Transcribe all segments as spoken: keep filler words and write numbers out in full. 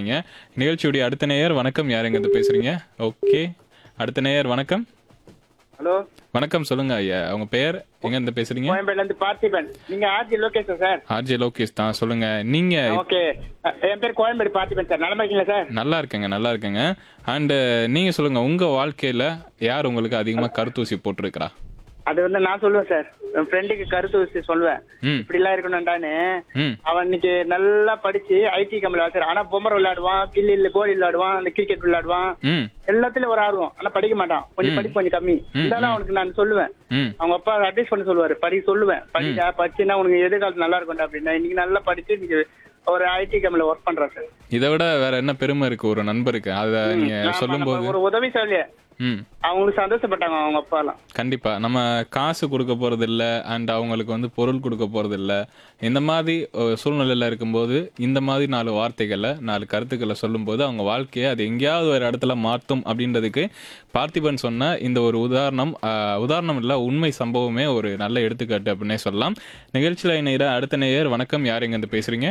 சொன்னீங்க. நிகழ்ச்சியுடைய அடுத்த நேயர் வணக்கம். யார் எங்கேருந்து பேசுறீங்க? ஓகே, அடுத்த நேயர் வணக்கம். ஹலோ, வணக்கம், சொல்லுங்க ஐயா. உங்க பெயர், எங்க இருந்து பேசுறீங்க? கோயம்பேடுல இருந்து பார்த்திபன். நீங்க ஆர்ஜி லோகேஷா சார்? ஆர்ஜே லோகேஷ் தான். சொல்லுங்க நீங்க. ஓகே, என் பேர் கோயம்பேடு பார்த்திபன் சார். நலமா இருக்கீங்களா சார்? நல்லா இருக்கேங்க, நல்லா இருக்கேங்க. அண்ட் நீங்க சொல்லுங்க, உங்க வாழ்க்கையில யார் உங்களுக்கு அதிகமா கருத்தூசி போட்டிருக்கிறா? அது வந்து நான் சொல்லுவேன் சார். என் ஃப்ரெண்டுக்கு கருத்து வச்சு சொல்லுவேன், ம் இப்படி எல்லாம் இருக்கணும்டான்னு. ம் அவன் இன்னைக்கு நல்லா படிச்சு ஐடி கம்பெனில சார். ஆனா பொம்மரை விளையாடுவான், கில்லி கோலி விளையாடுவான், அந்த கிரிக்கெட் விளையாடுவான், ம் எல்லாத்துலயும் ஒரு ஆர்வம். ஆனா படிக்க மாட்டான், கொஞ்சம் படிப்பு கொஞ்சம் கம்மி. இருந்தாலும் அவனுக்கு நான் சொல்லுவேன், ம் அவங்க அப்பா அட்வைஸ் பண்ண சொல்லுவாரு, படி சொல்லுவேன், படிச்சா படிச்சுன்னா உனக்கு எதிர்காலத்து நல்லா இருக்கும்டா அப்படின்னா. இன்னைக்கு நல்லா படிச்சு இன்னைக்கு ஒரு ஐடி கம்பெனில ஒர்க் பண்றான் சார். இதை விட வேற என்ன பெருமை இருக்கு ஒரு நண்பருக்கு? அத நீங்க ஆமா, சொல்லும் நம்ம போது ஒரு உதவி சொல்லியே ம் அவங்களுக்கு சந்தோஷப்பட்டாங்க அவங்க அப்பா எல்லாம். கண்டிப்பா. நம்ம காசு கொடுக்க போறது இல்ல, அண்ட் அவங்களுக்கு வந்து பொருள் கொடுக்க போறது இல்ல. இந்த மாதிரி ஒரு சூழ்நிலையில இருக்கும்போது இந்த மாதிரி நாலு வார்த்தைகளை நாலு கருத்துக்களை சொல்லும்போது அவங்க வாழ்க்கையை அது எங்கேயாவது ஒரு இடத்துல மாற்றும் அப்படின்றதுக்கு பார்த்திபன் சொன்ன இந்த ஒரு உதாரணம், ஆஹ், உதாரணம் இல்ல, உண்மை சம்பவமே ஒரு நல்ல எடுத்துக்காட்டு அப்படின்னே சொல்லலாம். நிகழ்ச்சியில் இணைகிற அடுத்த நேயர் வணக்கம். யார் எங்க இருந்து பேசுறீங்க?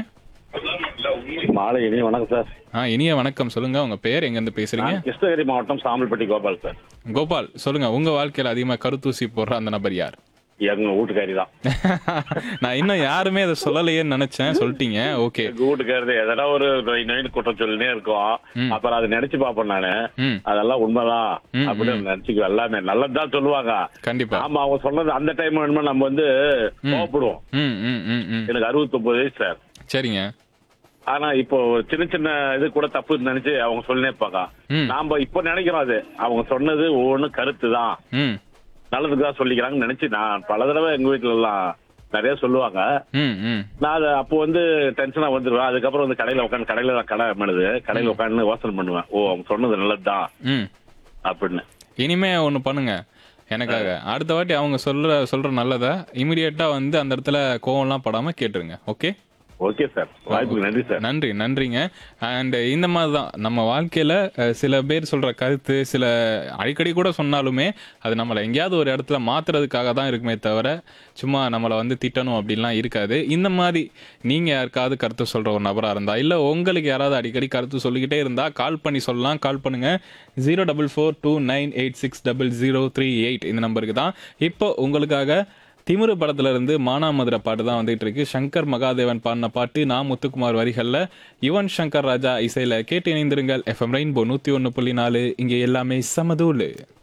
மாலை இனிய வணக்கம் சார். ஆ, இனிய வணக்கம். சொல்லுங்க உங்க பேர், எங்க இருந்து பேசுறீங்க? நான் கிருஷ்ணகிரி மாவட்டம் சாம்பல்பட்டி கோபால் சார். கோபால், சொல்லுங்க உங்க வாழ்க்கையில அதிகமா கருத்தூசி போடுற அந்த நபர் யார்? எங்க வீட்டுக்காரி தான். நான் இன்னும் யாருமே அதை சொல்லலையேன்னு நினைச்சேன், சொல்லிட்டீங்க. ஓகே. எங்க வீட்டுக்காரது எதனா ஒரு நொயின் குற்றம் சொல்லினே இருக்கும். அப்புறம் அதை நினைச்சு பாப்பேன் நானு. ம் அதெல்லாம் உண்மைதான் ம், அப்படின்னு நினைச்சுக்குவேன். எல்லாமே நல்லதுதான் சொல்லுவாங்க. கண்டிப்பா. ஆமா, அவங்க சொன்னது அந்த டைம் வேணுமா நம்ம வந்து கோவப்படுவோம். ம் ம் ம் ம் எனக்கு அறுபத்தி ஒன்பது வயசு சார். சரிங்க. ஆனா இப்போ ஒரு சின்ன சின்ன இது கூட தப்புன்னு நினைச்சு அவங்க சொல்லினே இருப்பாங்க. ம் நாம இப்ப நினைக்கிறோம் அது அவங்க சொன்னது ஒவ்வொன்றும் கருத்து தான், ம் நல்லதுக்கு தான் சொல்லிக்கிறாங்கன்னு நினைச்சு நான் பல தடவை எங்க வீட்டுல எல்லாம் நிறைய சொல்லுவாங்க. ம் ம் நான் அதை அப்போ வந்து டென்ஷனா வந்துருவேன். அதுக்கப்புறம் வந்து கடையில உட்காந்து கடையில நான் கடை பண்ணுது கடையில உட்காந்து யோசனை பண்ணுவேன், ஓ அவங்க சொன்னது நல்லதுதான் ம் அப்படின்னு. இனிமே ஒன்று பண்ணுங்க எனக்காக. அடுத்த வாட்டி அவங்க சொல்ற சொல்ற நல்லதை இமிடியேட்டா வந்து அந்த இடத்துல கோவம்லாம் படாம கேட்டுருங்க. ஓகே? ஓகே சார், வாய்ப்புக்கு நன்றி சார். நன்றி, நன்றிங்க. அண்ட் இந்த மாதிரி தான் நம்ம வாழ்க்கையில் சில பேர் சொல்கிற கருத்து சில அடிக்கடி கூட சொன்னாலுமே அது நம்மளை எங்கேயாவது ஒரு இடத்துல மாற்றுறதுக்காக தான் இருக்குமே தவிர சும்மா நம்மளை வந்து திட்டணும் அப்படின்லாம் இருக்காது. இந்த மாதிரி நீங்கள் யாருக்காவது கருத்து சொல்கிற ஒரு நபராக இருந்தால், இல்லை உங்களுக்கு யாராவது அடிக்கடி கருத்து சொல்லிக்கிட்டே இருந்தால் கால் பண்ணி சொல்லலாம். கால் பண்ணுங்கள் zero double four two nine eight six double zero three eight இந்த நம்பருக்கு தான். இப்போ உங்களுக்காக திமிரு படத்துல இருந்து மானாமதுரை பாட்டு தான் வந்துட்டு இருக்கு. சங்கர் மகாதேவன் பாடின பாட்டு, நான் முத்துக்குமார் வரிகள்ல யுவன் சங்கர் ராஜா இசையில கேட்டு இணைந்திருங்கள். எஃப்எம் ரெயின்போ நூத்தி ஒன்னு புள்ளி நாலு, இங்கே எல்லாமே சமதூளு.